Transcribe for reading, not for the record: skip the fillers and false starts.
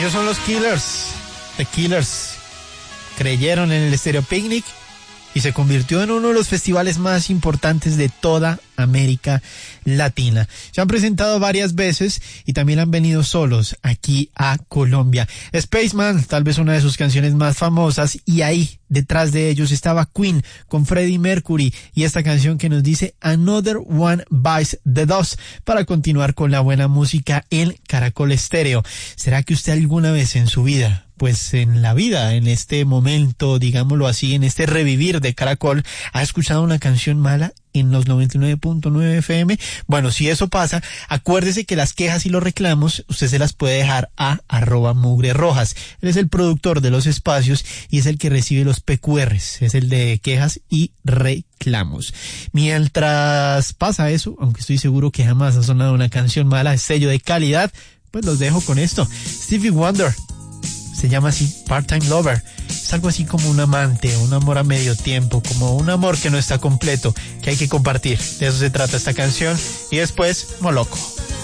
Ellos son los Killers. The Killers creyeron en el Stereo Picnic y se convirtió en uno de los festivales más importantes de toda América Latina. Se han presentado varias veces y también han venido solos aquí a Colombia. Spaceman, tal vez una de sus canciones más famosas, y ahí detrás de ellos estaba Queen con Freddie Mercury y esta canción que nos dice Another One Bites the Dust, para continuar con la buena música en Caracol Estéreo. ¿Será que usted alguna vez en su vida, pues en la vida, en este momento, digámoslo así, en este revivir de Caracol, ha escuchado una canción mala en los 99.9 FM? Bueno, si eso pasa, acuérdese que las quejas y los reclamos usted se las puede dejar a @mugrerojas. Él es el productor de los espacios y es el que recibe los PQRs, es el de quejas y reclamos. Mientras pasa eso, aunque estoy seguro que jamás ha sonado una canción mala, sello de calidad, pues los dejo con esto. Stevie Wonder, se llama así, Part-Time Lover. Es algo así como un amante, un amor a medio tiempo, como un amor que no está completo, que hay que compartir. De eso se trata esta canción. Y después, Moloco.